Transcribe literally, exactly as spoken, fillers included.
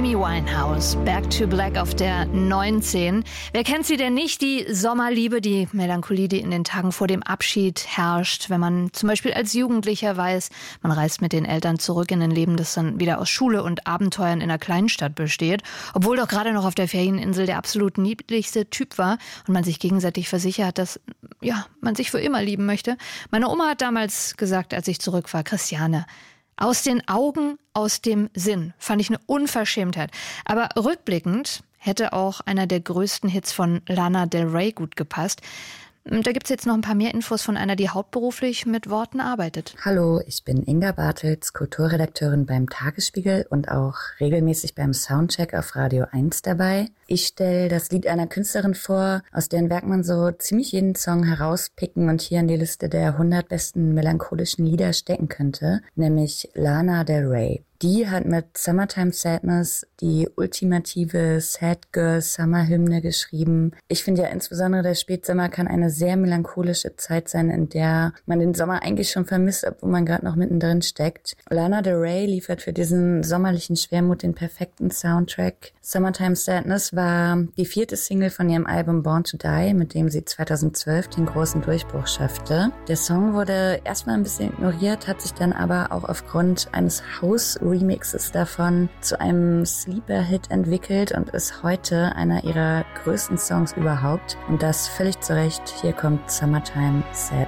Amy Winehouse, Back to Black auf der neunzehn. Wer kennt sie denn nicht? Die Sommerliebe, die Melancholie, die in den Tagen vor dem Abschied herrscht. Wenn man zum Beispiel als Jugendlicher weiß, man reist mit den Eltern zurück in ein Leben, das dann wieder aus Schule und Abenteuern in einer Kleinstadt besteht. Obwohl doch gerade noch auf der Ferieninsel der absolut niedlichste Typ war und man sich gegenseitig versichert, dass ja, man sich für immer lieben möchte. Meine Oma hat damals gesagt, als ich zurück war, Christiane, aus den Augen, aus dem Sinn. Fand ich eine Unverschämtheit. Aber rückblickend hätte auch einer der größten Hits von Lana Del Rey gut gepasst. Da gibt's jetzt noch ein paar mehr Infos von einer, die hauptberuflich mit Worten arbeitet. Hallo, ich bin Inga Bartels, Kulturredakteurin beim Tagesspiegel und auch regelmäßig beim Soundcheck auf Radio eins dabei. Ich stelle das Lied einer Künstlerin vor, aus deren Werk man so ziemlich jeden Song herauspicken und hier in die Liste der hundert besten melancholischen Lieder stecken könnte, nämlich Lana Del Rey. Die hat mit Summertime Sadness die ultimative Sad Girl Summer Hymne geschrieben. Ich finde ja insbesondere der Spätsommer kann eine sehr melancholische Zeit sein, in der man den Sommer eigentlich schon vermisst, obwohl man gerade noch mittendrin steckt. Lana Del Rey liefert für diesen sommerlichen Schwermut den perfekten Soundtrack. Summertime Sadness war die vierte Single von ihrem Album Born to Die, mit dem sie zweitausendzwölf den großen Durchbruch schaffte. Der Song wurde erstmal ein bisschen ignoriert, hat sich dann aber auch aufgrund eines House Remixes davon zu einem Sleeper-Hit entwickelt und ist heute einer ihrer größten Songs überhaupt. Und das völlig zu Recht. Hier kommt Summertime Sadness.